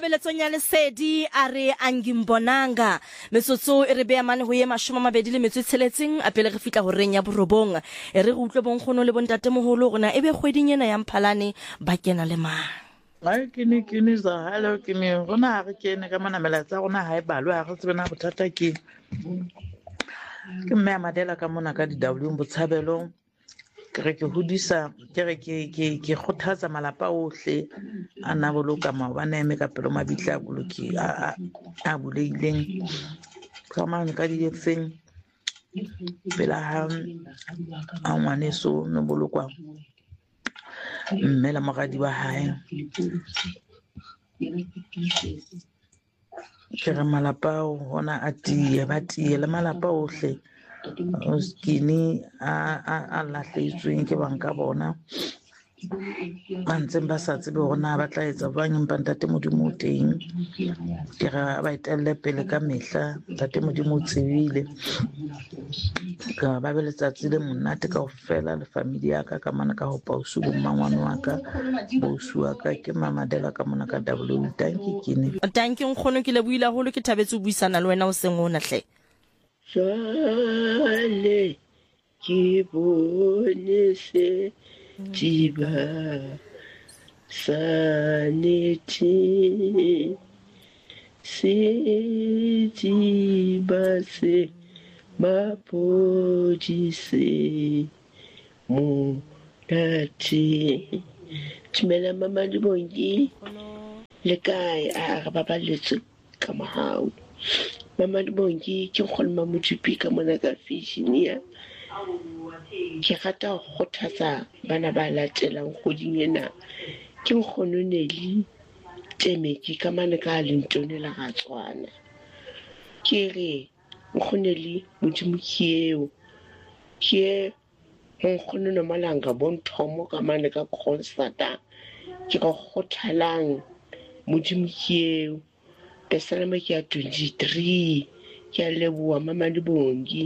Tshebeletsong ya lesedi a re Angimbonanga metsotso e re bea mane ho ye 26 a pele re fitla ho reng ya borobong e re utlwe bonkgono le bontatemoholo rona ebe kgweding ena ya Mphalane ba kena le mang. Kini za halo kini rona ha re kene ka manamela tsa rona ha e balwe ha re tsebena bothata ke mme Madela ka mona ka di-W Botshabelo ke re ke hodisa ke re ke kgothatsa malapa ohle a na boloka maobane eme ka pelo mabitla a boloki a buleileng ka mane ka di efeng pela ha a ngwaneso no bolokwa mme la moradi wa hae ke re malapa hona a tie ba tie le malapa ohle o skini a lahlehetsweng ke banka bona ba ntseng ba sa tsebe hona ba tla etsa bang empa ntate Modimo o teng ke re ba etelle pele ka mehla ntate Modimo o tsebile ka ba be letsatsi le monate kaofela le family ya ka ka mana ka hopa o su mmangwane wa ka bo su wa ka ke Madela ka mona ka W thank you nkgono ke le buila holo ke thabetse o buisana le wena o seng o nahle Jale ki bone se tiba saneti se tiba se mapoji se mutati Tumela mama di bongi le kae a ga baballetse ka mahao Mama Bongi ke kgolma motupi ka mona ka fishinia ke rata go kgothatsa bana ba latelang kgoding ena ke nkgononeli temeki ka mane ka lentone la gatswana ke re nkgoneli modimo kieo ke nkgonono malanga bonthomo ka mane ka concerta ke go kgothalang modimo kieo Pesalama ke ya 23 ke a leboa mama di bongi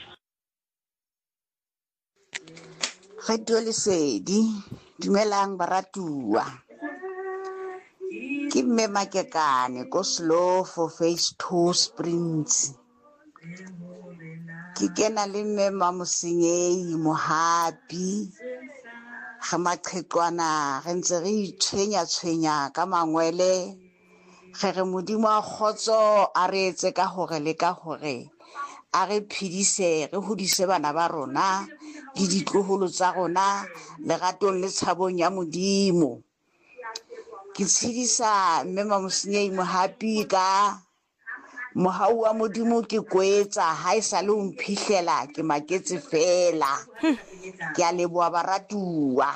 Radio Lesedi dumelang baratua ke mme Makekane ko slow for phase 2 Springs ke kena le mme Mamosenyei Mohapi ga maqheqwana re ntse re itshwenya ka mangwele re modimo a khotso a re etse ka hore le ka hore a re phidise re hodise bana ba rona le ditloholo tsa rona leratong le tshabong ya modimo ke tshedisa mme Mamosenyei Mohapi ka mohau wa modimo ke kwetsa ha e sa le o mphihlela ke maketse fela ke a leboa baratua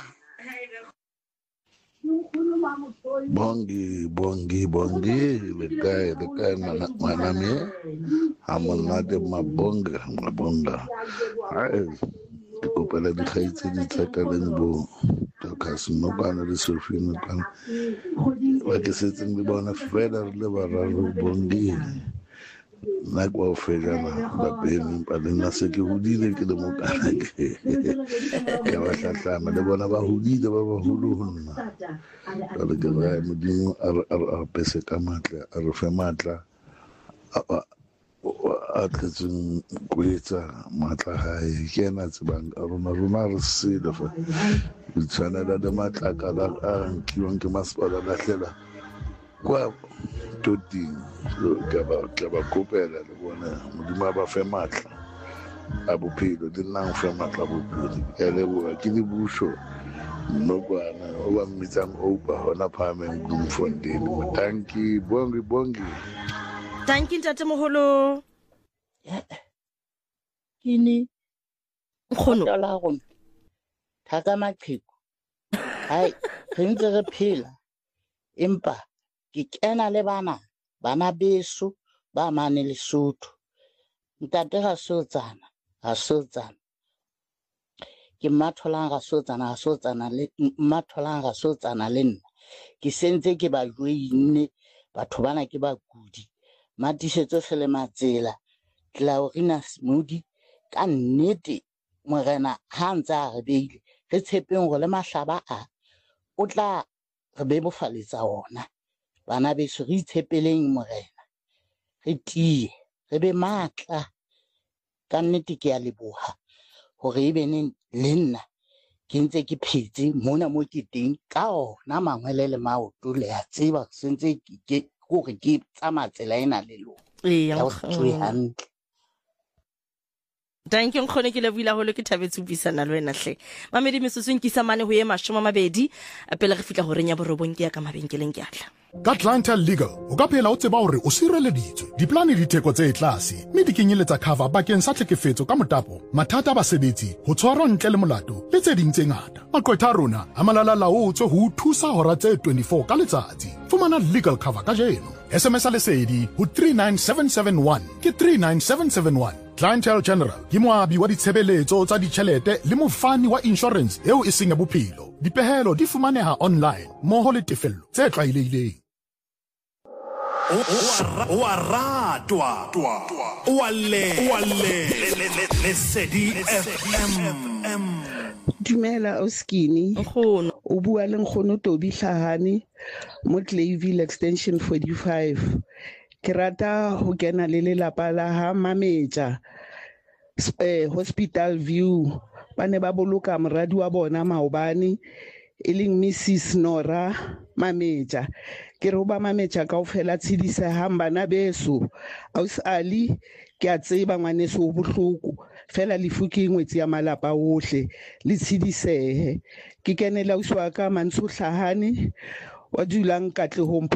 Bongi le kae maname hamonate mabonga ai ke kopela dikgaitse di tsakaleng bo kasino kana le sofino kana wa ke setseng le bona fela le bararo bongi na kwa ofela ba beng ba nna se ke hodile ke le mokana ke ba hlatlama le bona ba hodile ba holo honna le ke ba modimo a pese ka matla a re fe matla a tletseng kwetsa matla hae ke ena tsebang a rona re sele fa tshwanela le matla ka a nkiwang ke masepala lahlela kwa toting ka ba kopela le bona modimo ba fe matla a bophelo le nna fe matla a bophelo ya leboa ke le busho nokwana o ba mmitsang opa hona phameng Bloemfontein tanki bongi tanki ntatemoholo kini nkgono la rona thaka maqheko hai re ntse re phela empa ke kena le bana beso ba mane Lesotho ntate ga sotsana ke mmatholang ga sotsana le nna ke sentse ke ba joine batho bana ke ba kudi matisetso fele matsela Claurina Smudi ka nnete morena ha ntsa re beile re tshepeng go le mahlaba a o tla re be bofaletsa ona bana beso re itshepeleng morena re tie re be matla ka nnete ke a leboha hore ebe le nna ke ntse ke phetse mona mo ke teng ka ona mangwele le maoto le a tseba sentse ke hore ke tsamaya tsela ena le lona hantle. Thank you nkgone ke lebohile haholo ke thabetse ho buisana le wena hle. Mamedi metsotso nkisa mane ho ye 20 pele re fihla ho renya borobong ke ya ka mabenkeleng ke atla. Ka Clientele Legal o ka phela o tseba hore o sireleditswe diplane ditheko tse tlase mme di kenyeletsa cover bakeng sa tlhekefetso ka motapo mathata a basebetsi ho tshwarwa ntle le molato le tse ding tse ngata. Maqwetha a rona a malala-laotswe ho thusa hora tse 24 ka letsatsi. Fumana legal cover ka jeno. SMS lesedi ho 39771 ke 39771. Clientele General ke moabi wa ditshebeletso tsa ditjhelete le mofani wa insurance eo e seng ya bophelo. Dipehelo di fumaneha online moho le tefello tse tlwaelehileng. Lesedi FM. Dumela Oskini o bua le nkgono Tobi Hlahane mo Clayville extension 45. Ke rata ho kena le lelapa la ha Mameja Hospital View ba ne ba boloka moradi wa bona maobane e leng Mrs Nora Mameja. Ke re ba Mameja kaofela tshedisehang bana beso aus ali ke a tseba ngwaneso o bohloko fela lefu ke ngwetsi ya malapa ohle le tshidisehe ke kenela uswa ka Mantsho Hlahane wa dulang Katlehong